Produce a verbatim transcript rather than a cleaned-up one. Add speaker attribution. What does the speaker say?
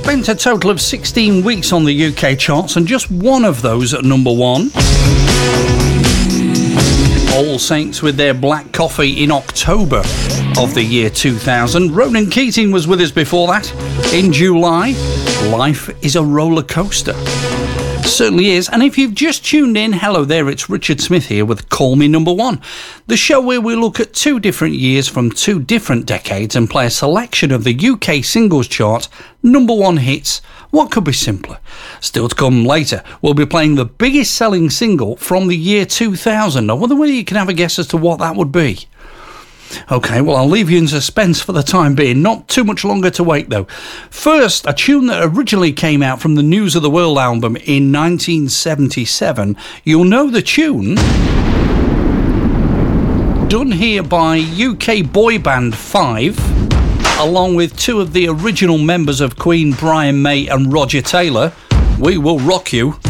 Speaker 1: spent a total of sixteen weeks on the U K charts, and just one of those at number one. All Saints with their Black Coffee in October of the year two thousand. Ronan Keating was with us before that in July. Life is a roller coaster. Certainly is. And if you've just tuned in, hello there, it's Richard Smith here with Call Me Number One, the show where we look at two different years from two different decades and play a selection of the U K singles chart number one hits. What could be simpler? Still to come later, we'll be playing the biggest selling single from the year two thousand. I wonder whether you can have a guess as to what that would be. OK, well, I'll leave you in suspense for the time being. Not too much longer to wait, though. First, a tune that originally came out from the News of the World album in nineteen seventy-seven. You'll know the tune. Done here by U K boy band Five, along with two of the original members of Queen, Brian May and Roger Taylor. We Will Rock You.